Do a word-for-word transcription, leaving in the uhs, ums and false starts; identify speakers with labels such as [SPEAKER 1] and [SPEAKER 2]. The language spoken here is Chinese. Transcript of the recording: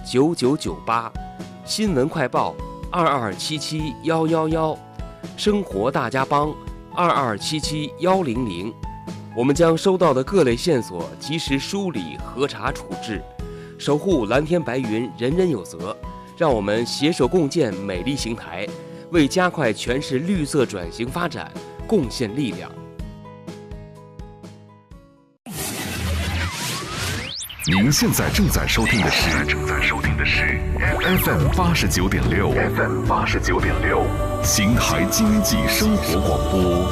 [SPEAKER 1] 九九九八，新闻快报二二七七幺幺幺，生活大家帮二二七七幺零零。我们将收到的各类线索及时梳理、核查、处置，守护蓝天白云，人人有责。让我们携手共建美丽邢台，为加快全市绿色转型发展贡献力量。
[SPEAKER 2] 您现在正在收听的是正在收听的是 F M 八十九点六 F M 八十九点六 邢台经济生活广播。